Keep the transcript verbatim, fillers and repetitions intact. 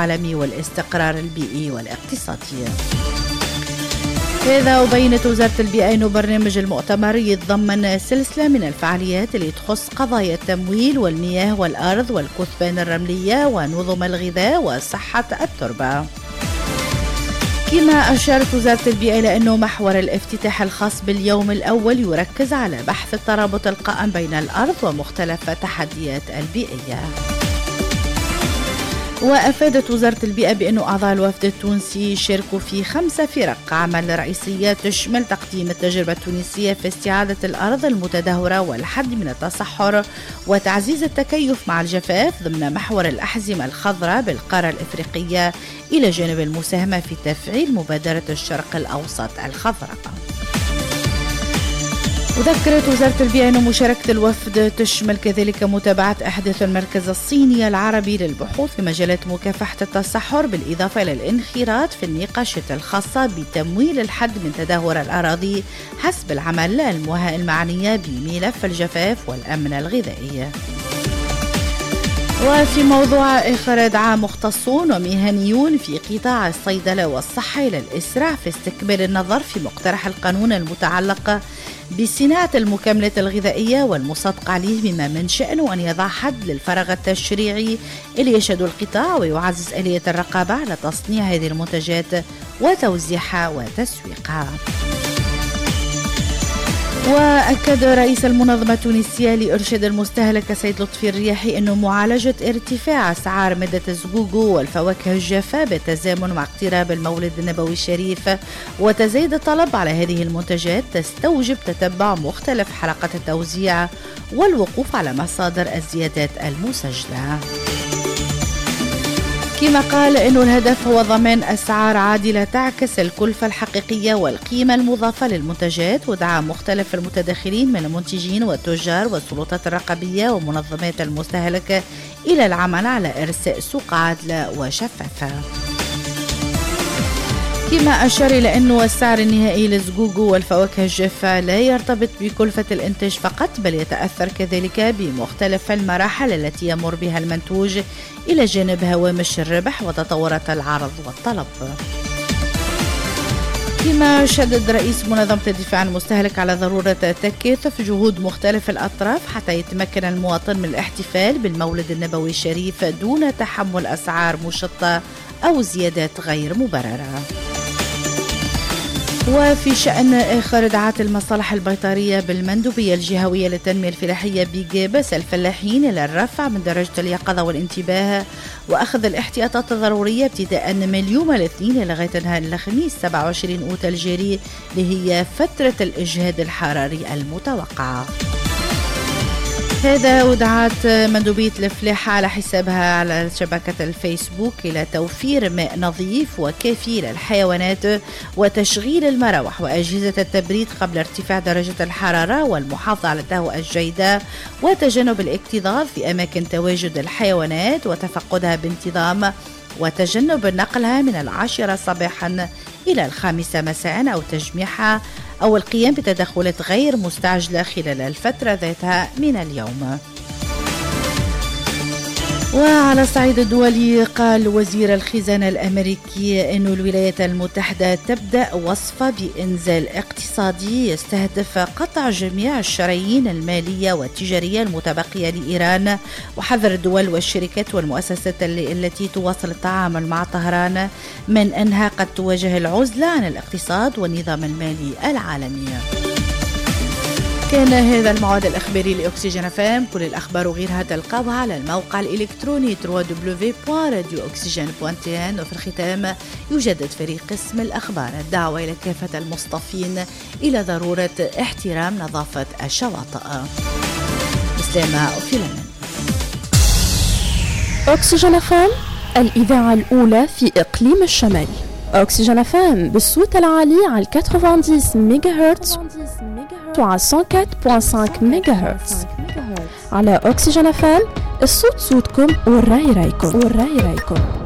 العالمي والاستقرار البيئي والاقتصادي. هذا وبينت وزارة البيئة أنه برنامج المؤتمر يتضمن سلسلة من الفعاليات اللي تخص قضايا التمويل والمياه والأرض والكثبان الرملية ونظم الغذاء وصحة التربة. كما أشارت وزارة البيئة إلى أنه محور الافتتاح الخاص باليوم الأول يركز على بحث الترابط القائم بين الأرض ومختلف التحديات البيئية. وأفادت وزارة البيئة بأن أعضاء الوفد التونسي شاركوا في خمسة فرق عمل رئيسية تشمل تقديم التجربة التونسية في استعادة الأرض المتدهورة والحد من التصحر وتعزيز التكيف مع الجفاف ضمن محور الأحزمة الخضراء بالقارة الإفريقية، إلى جانب المساهمة في تفعيل مبادرة الشرق الأوسط الخضراء. وذكرت وزارة البيئة أن مشاركة الوفد تشمل كذلك متابعة أحداث المركز الصيني العربي للبحوث في مجالات مكافحة التصحر، بالإضافة إلى الانخراط في النقاشات الخاصة بتمويل الحد من تدهور الأراضي حسب العمل المعنية بملف الجفاف والأمن الغذائي. وفي موضوع آخر، دعا مختصون ومهنيون في قطاع الصيدلة والصحة إلى الإسراع في استكمال النظر في مقترح القانون المتعلق بصناعة المكملات الغذائية والمصادقة عليه، بما من شأنه أن يضع حد للفراغ التشريعي اللي يشهد القطاع ويعزز آلية الرقابة على تصنيع هذه المنتجات وتوزيعها وتسويقها. وأكد رئيس المنظمة التونسية لإرشاد المستهلك سيد لطفي الرياحي أنه معالجة ارتفاع أسعار مادة الزقوق والفواكه الجافة بالتزامن مع اقتراب المولد النبوي الشريف وتزايد الطلب على هذه المنتجات تستوجب تتبع مختلف حلقات التوزيع والوقوف على مصادر الزيادات المسجلة. كما قال أنه الهدف هو ضمان أسعار عادلة تعكس الكلفة الحقيقية والقيمة المضافة للمنتجات، ودعا مختلف المتداخلين من المنتجين والتجار والسلطات الرقابية ومنظمات المستهلك إلى العمل على إرساء سوق عادلة وشفافة. كما أشار إلى أنه السعر النهائي للزقوق والفواكه الجافة لا يرتبط بكلفة الإنتاج فقط، بل يتأثر كذلك بمختلف المراحل التي يمر بها المنتوج، إلى جانب هوامش الربح وتطورات العرض والطلب. كما شدد رئيس منظمة الدفاع عن المستهلك على ضرورة تكاتف جهود مختلف الأطراف حتى يتمكن المواطن من الاحتفال بالمولد النبوي الشريف دون تحمل أسعار مشطة أو زيادات غير مبررة. وفي شأن آخر، دعت المصالح البيطرية بالمندوبية الجهوية للتنمية الفلاحية بجابس الفلاحين إلى الرفع من درجة اليقظة والانتباه وأخذ الاحتياطات الضرورية ابتداء من اليوم الاثنين لغاية نهار الخميس سبعة وعشرين أوت الجاري، اللي هي فترة الإجهاد الحراري المتوقعة. هذا ودعت مندوبية الفلاحة على حسابها على شبكة الفيسبوك إلى توفير ماء نظيف وكافي للحيوانات وتشغيل المراوح وأجهزة التبريد قبل ارتفاع درجة الحرارة، والمحافظة على التهوية الجيدة وتجنب الاكتظاظ في أماكن تواجد الحيوانات وتفقدها بانتظام، وتجنب نقلها من العاشرة صباحا إلى الخامسة مساء أو تجميعها أو القيام بتدخلات غير مستعجلة خلال الفترة ذاتها من اليوم. وعلى الصعيد الدولي، قال وزير الخزانة الأمريكي أن الولايات المتحدة تبدأ وصفة بإنزال اقتصادي يستهدف قطع جميع الشرايين المالية والتجارية المتبقية لإيران، وحذر الدول والشركات والمؤسسات التي تواصل التعامل مع طهران من أنها قد تواجه العزلة عن الاقتصاد والنظام المالي العالمي. كان هذا الموعد الإخباري لأكسجين اف ام. كل الأخبار وغيرها تلقاوها على الموقع الإلكتروني دبليو دبليو دبليو دوت راديو أكسجين دوت تي إن. وفي الختام يجدد فريق قسم الأخبار الدعوة إلى كافة المصطفين إلى ضرورة احترام نظافة الشواطئ. بسلامة وفي الأمان. أكسجين اف ام، الإذاعة الأولى في إقليم الشمال. أكسجين اف ام بالصوت العالي على ثمانين ميجا هرتز وعلى مية وأربعة فاصلة خمسة ميجا هرتز. على أكسجين اف ام، الصوت صوتكم والرأي رأيكم والرأي رأيكم.